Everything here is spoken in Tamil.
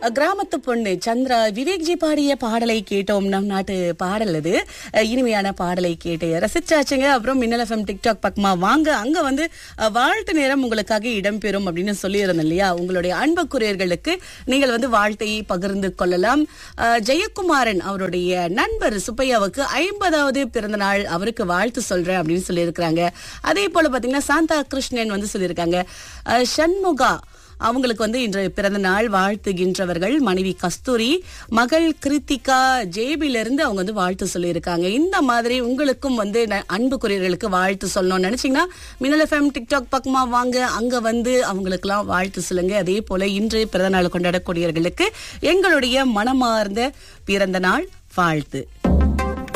கிராமத்து பொண்ணு சந்திரா விவேக்ஜி பாடிய பாடலை கேட்டோம். நம் நாட்டு பாடல் அது. இனிமையான பாடலை கேட்டு ரசிச்சாச்சுங்க. அப்புறம் மின்னல் எஃப்எம் டிக்டாக் பக்கமா வாங்க, அங்க வந்து வாழ்த்து நேரம் உங்களுக்காக இடம்பெறும் அப்படின்னு சொல்லியிருந்தேன் இல்லையா. உங்களுடைய அன்புக்குரியர்களுக்கு நீங்கள் வந்து வாழ்த்தை பகிர்ந்து கொள்ளலாம். ஜெயக்குமாரன் அவருடைய நண்பர் சுப்பையாவுக்கு 50வது பிறந்த நாள், அவருக்கு வாழ்த்து சொல்றேன் அப்படின்னு சொல்லியிருக்கிறாங்க. அதே போல பாத்தீங்கன்னா சாந்தா கிருஷ்ணன் வந்து சொல்லியிருக்காங்க. சண்முகா அவங்களுக்கு வந்து இன்று பிறந்த நாள் வாழ்த்துகின்றவர்கள் மனைவி கஸ்தூரி, மகள் கிருத்திகா ஜேபிலிருந்து அவங்க வந்து வாழ்த்து சொல்லியிருக்காங்க. இந்த மாதிரி உங்களுக்கும் வந்து அன்புக்குரியர்களுக்கு வாழ்த்து சொல்லணும்னு நினைச்சீங்கன்னா மின்னல் எஃப்எம் டிக்டாக் பக்கமா வாங்க, அங்க வந்து அவங்களுக்கெல்லாம் வாழ்த்து சொல்லுங்க. அதே போல இன்று பிறந்த நாள் கொண்டாடக்கூடியவர்களுக்கு எங்களுடைய மனமார்ந்த பிறந்த நாள் வாழ்த்து.